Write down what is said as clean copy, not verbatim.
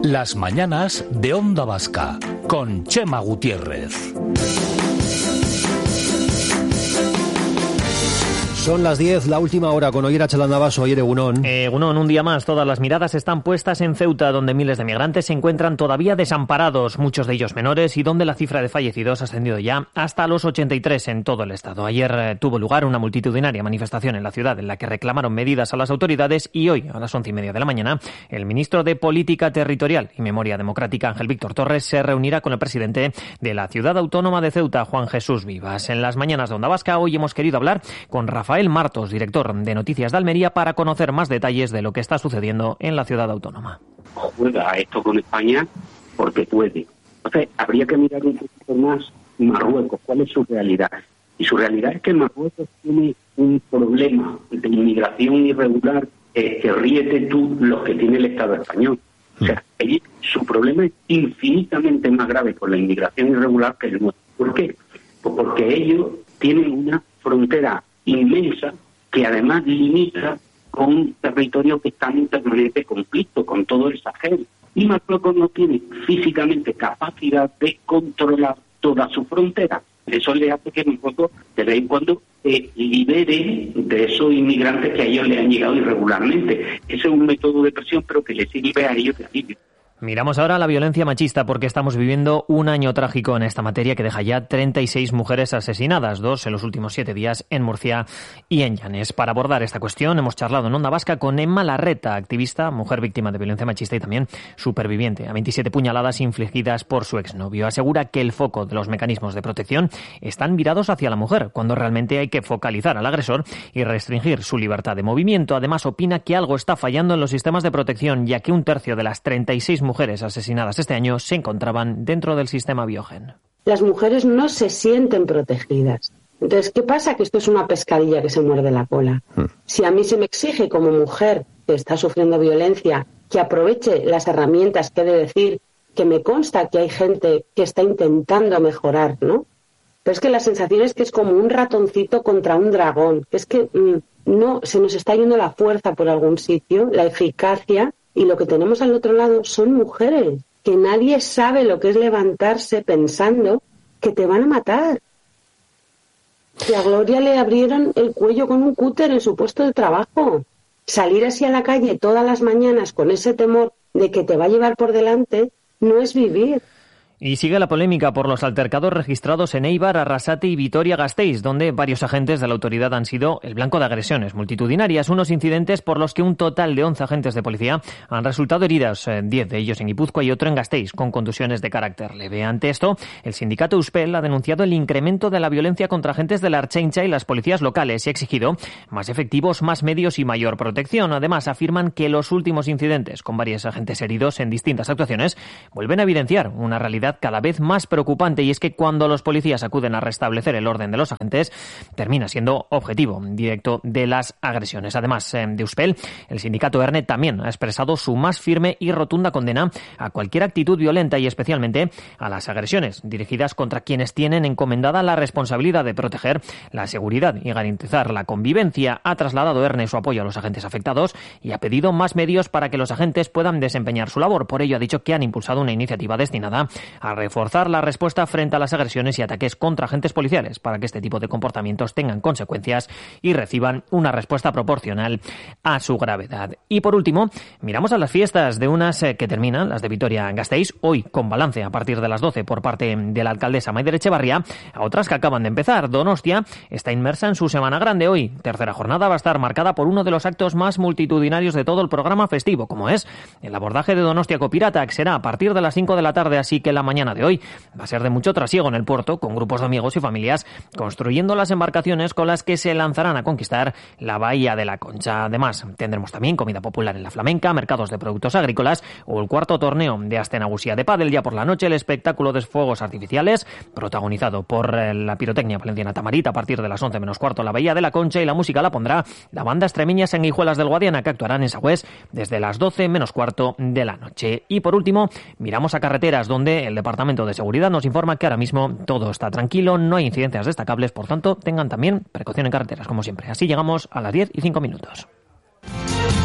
Las mañanas de Onda Vasca, con Chema Gutiérrez. Son las 10, la última hora con Oyer Atxalandabaso, Oyer Egunon. Egunon, un día más. Todas las miradas están puestas en Ceuta, donde miles de migrantes se encuentran todavía desamparados, muchos de ellos menores, y donde la cifra de fallecidos ha ascendido ya hasta los 83 en todo el estado. Ayer tuvo lugar una multitudinaria manifestación en la ciudad en la que reclamaron medidas a las autoridades y hoy, a las 11:30 de la mañana, el ministro de Política Territorial y Memoria Democrática, Ángel Víctor Torres, se reunirá con el presidente de la ciudad autónoma de Ceuta, Juan Jesús Vivas. En las mañanas de Onda Vasca hoy hemos querido hablar con Rafael Martos, director de Noticias de Almería, para conocer más detalles de lo que está sucediendo en la ciudad autónoma. Juega esto con España porque puede. Entonces, habría que mirar un poquito más Marruecos, cuál es su realidad. Y su realidad es que Marruecos tiene un problema de inmigración irregular que ríete tú los que tiene el Estado español. O sea, su problema es infinitamente más grave con la inmigración irregular que el nuestro. ¿Por qué? Pues porque ellos tienen una frontera inmensa que además limita con un territorio que está en permanente conflicto con todo el Sahel. Y Marruecos no tiene físicamente capacidad de controlar toda su frontera. Eso le hace que Marruecos de vez en cuando libere de esos inmigrantes que a ellos le han llegado irregularmente. Ese es un método de presión, pero que le sirve a ellos de alivio. Miramos ahora la violencia machista porque estamos viviendo un año trágico en esta materia que deja ya 36 mujeres asesinadas, 2 en los últimos 7 días en Murcia y en Llanes. Para abordar esta cuestión hemos charlado en Onda Vasca con Emma Larreta, activista, mujer víctima de violencia machista y también superviviente a 27 puñaladas infligidas por su exnovio. Asegura que el foco de los mecanismos de protección están virados hacia la mujer, cuando realmente hay que focalizar al agresor y restringir su libertad de movimiento. Además, opina que algo está fallando en los sistemas de protección, ya que un tercio de las 36 mujeres asesinadas este año se encontraban dentro del sistema Biogen. Las mujeres no se sienten protegidas. Entonces, ¿qué pasa? Que esto es una pescadilla que se muerde la cola. Si a mí se me exige como mujer que está sufriendo violencia que aproveche las herramientas que he de decir, que me consta que hay gente que está intentando mejorar, ¿no? Pero es que la sensación es que es como un ratoncito contra un dragón, que es que no se nos está yendo la fuerza por algún sitio, la eficacia. Y lo que tenemos al otro lado son mujeres, que nadie sabe lo que es levantarse pensando que te van a matar. Que a Gloria le abrieron el cuello con un cúter en su puesto de trabajo. Salir así a la calle todas las mañanas con ese temor de que te va a llevar por delante no es vivir. Y sigue la polémica por los altercados registrados en Eibar, Arrasate y Vitoria-Gasteiz, donde varios agentes de la autoridad han sido el blanco de agresiones multitudinarias. Unos incidentes por los que un total de 11 agentes de policía han resultado heridos, 10 de ellos en Guipúzcoa y otro en Gasteiz, con contusiones de carácter leve. Ante esto, el sindicato Euspel ha denunciado el incremento de la violencia contra agentes de la Ertzaintza y las policías locales y ha exigido más efectivos, más medios y mayor protección. Además, afirman que los últimos incidentes con varios agentes heridos en distintas actuaciones vuelven a evidenciar una realidad cada vez más preocupante, y es que cuando los policías acuden a restablecer el orden de los agentes, termina siendo objetivo directo de las agresiones. Además de Euspel, el sindicato ERNE también ha expresado su más firme y rotunda condena a cualquier actitud violenta y especialmente a las agresiones dirigidas contra quienes tienen encomendada la responsabilidad de proteger la seguridad y garantizar la convivencia. Ha trasladado ERNE su apoyo a los agentes afectados y ha pedido más medios para que los agentes puedan desempeñar su labor. Por ello ha dicho que han impulsado una iniciativa destinada a reforzar la respuesta frente a las agresiones y ataques contra agentes policiales para que este tipo de comportamientos tengan consecuencias y reciban una respuesta proporcional a su gravedad. Y por último, miramos a las fiestas de unas que terminan, las de Vitoria-Gasteiz, hoy con balance a partir de las 12 por parte de la alcaldesa Maider Etxebarria, a otras que acaban de empezar. Donostia está inmersa en su Semana Grande hoy. Tercera jornada va a estar marcada por uno de los actos más multitudinarios de todo el programa festivo, como es el abordaje de Donostia Copirata, que será a partir de las 5 de la tarde, así que la mañana de hoy va a ser de mucho trasiego en el puerto, con grupos de amigos y familias construyendo las embarcaciones con las que se lanzarán a conquistar la bahía de la Concha. Además, tendremos también comida popular en la Flamenca, mercados de productos agrícolas o el cuarto torneo de Aste Nagusia de pádel. Ya por la noche, el espectáculo de fuegos artificiales, protagonizado por la pirotecnia valenciana Tamarita, a partir de las 11 menos cuarto, la bahía de la Concha, y la música la pondrá la banda extremeña Sanguijuelas del Guadiana, que actuarán en Sagüés desde las 12 menos cuarto de la noche. Y por último, miramos a carreteras, donde el Departamento de Seguridad nos informa que ahora mismo todo está tranquilo, no hay incidencias destacables, por tanto, tengan también precaución en carreteras, como siempre. Así llegamos a las 10:05.